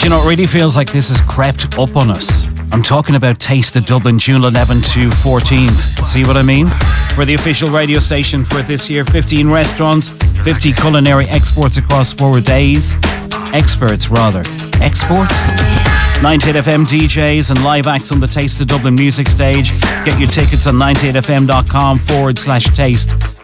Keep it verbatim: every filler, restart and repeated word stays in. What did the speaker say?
You know, it really feels like this has crept up on us. I'm talking about Taste of Dublin, June eleventh to fourteenth. See what I mean? For the official radio station for this year, fifteen restaurants, fifty culinary exports across four days. Experts, rather. Exports? ninety-eight F M D Js and live acts on the Taste of Dublin music stage. Get your tickets on ninety-eight F M dot com forward slash taste.